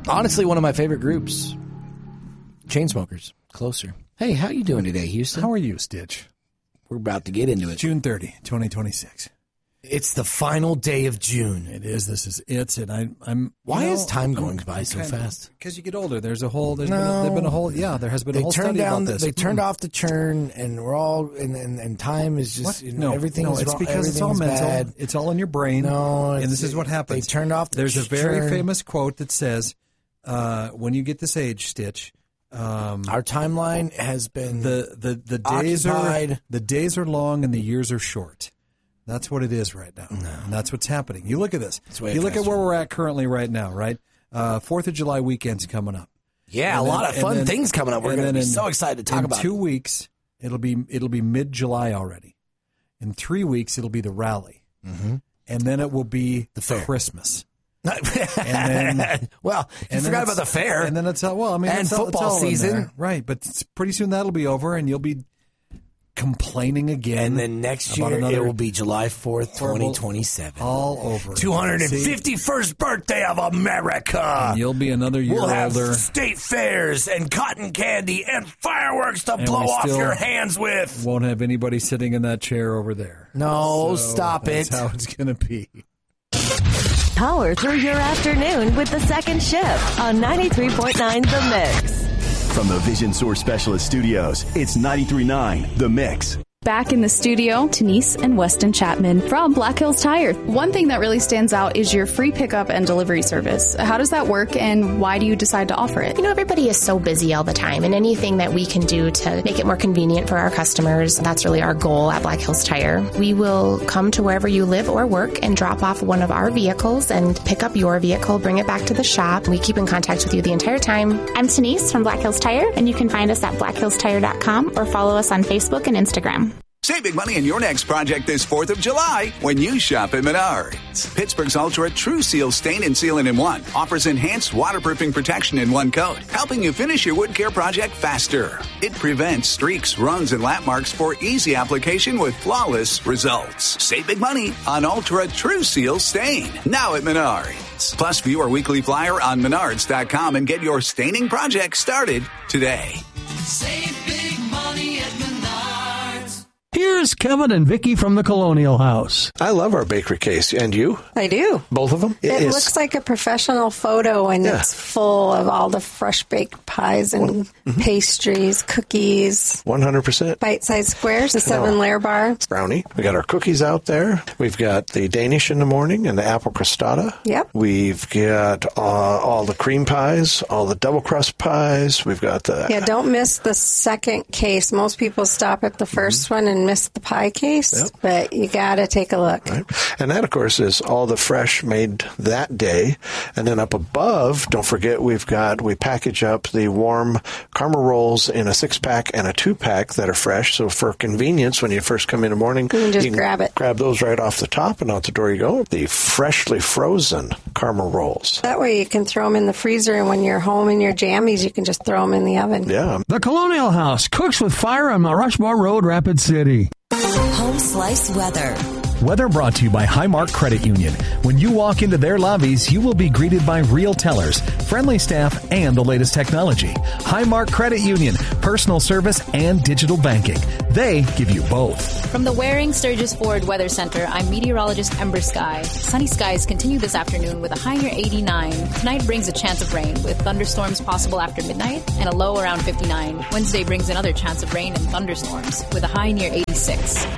Honestly, one of my favorite groups, Chainsmokers, Closer. Hey, how you doing today, Houston? How are you, Stitch? We're about to get into it. June 30, 2026. It's the final day of June. It is. This is it. And I'm. Why is time going by so fast? Because you get older. There's a whole. There's been a whole. Yeah, there has been a whole study about this. They turned off the churn, and we're all and time is just everything. No, it's because it's all mental. Bad. It's all in your brain. No, and this is what happens. They turned off. There's a very famous quote that says, "When you get this age, Stitch." Our timeline has been the days are long and the years are short. That's what it is right now. No. And that's what's happening. You look at this. You look at where we're at currently right now, right? 4th of July weekend's coming up. Yeah, a lot of fun things coming up. We're going to be so excited to talk about. In 2 weeks, it'll be mid-July already. In 3 weeks, it'll be the rally. Mm-hmm. And then it will be the fair. Christmas. And then, you forgot about the fair. And then and football season. Right, but pretty soon that'll be over and you'll be complaining again. And then next year it will be July 4th, 2027. All over. 251st birthday of America. And you'll be another year older. We'll have state fairs and cotton candy and fireworks to blow off your hands with. Won't have anybody sitting in that chair over there. No, stop it. That's how it's going to be. Power through your afternoon with the second shift on 93.9 The Mix. From the Vision Source Specialist Studios, it's 93.9 The Mix. Back in the studio, Denise and Weston Chapman from Black Hills Tire. One thing that really stands out is your free pickup and delivery service. How does that work and why do you decide to offer it? You know, everybody is so busy all the time, and anything that we can do to make it more convenient for our customers, that's really our goal at Black Hills Tire. We will come to wherever you live or work and drop off one of our vehicles and pick up your vehicle, bring it back to the shop. We keep in contact with you the entire time. I'm Denise from Black Hills Tire, and you can find us at blackhillstire.com or follow us on Facebook and Instagram. Save big money on your next project this 4th of July when you shop at Menards. Pittsburgh's Ultra True Seal Stain and Sealant in One offers enhanced waterproofing protection in one coat, helping you finish your wood care project faster. It prevents streaks, runs, and lap marks for easy application with flawless results. Save big money on Ultra True Seal Stain, now at Menards. Plus, view our weekly flyer on Menards.com and get your staining project started today. Save big money at Menards. Here's Kevin and Vicky from the Colonial House. I love our bakery case. And you? I do. Both of them? It looks like a professional photo, and it's full of all the fresh baked pies and pastries, cookies. 100%. Bite-sized squares, the 7-layer bar. Brownie. We got our cookies out there. We've got the Danish in the morning and the apple crostata. Yep. We've got all the cream pies, all the double crust pies. We've got the... Yeah, don't miss the second case. Most people stop at the first one and miss the pie case, but you got to take a look. Right. And that, of course, is all the fresh made that day. And then up above, don't forget, we package up the warm caramel rolls in a 6-pack and a 2-pack that are fresh. So for convenience, when you first come in the morning, you can grab it. Grab those right off the top, and out the door you go. The freshly frozen caramel rolls. That way you can throw them in the freezer, and when you're home in your jammies, you can just throw them in the oven. Yeah. The Colonial House cooks with fire on Rushmore Road, Rapid City. Home Slice Weather. Weather brought to you by Highmark Credit Union. When you walk into their lobbies, you will be greeted by real tellers, friendly staff, and the latest technology. Highmark Credit Union, personal service and digital banking. They give you both. From the Waring Sturgis Ford Weather Center, I'm meteorologist Ember Sky. Sunny skies continue this afternoon with a high near 89. Tonight brings a chance of rain with thunderstorms possible after midnight and a low around 59. Wednesday brings another chance of rain and thunderstorms with a high near 86.